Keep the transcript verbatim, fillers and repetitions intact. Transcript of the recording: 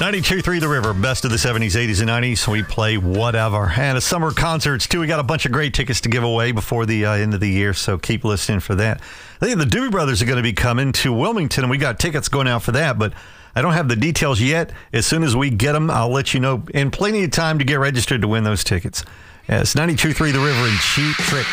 ninety-two point three The River, best of the seventies, eighties, and nineties. We play whatever. And a summer concerts, too. We got a bunch of great tickets to give away before the uh, end of the year, so keep listening for that. I think the Doobie Brothers are going to be coming to Wilmington, and we got tickets going out for that, but I don't have the details yet. As soon as we get them, I'll let you know. And plenty of time to get registered to win those tickets. Yeah, it's ninety-two point three The River and Cheap Trick.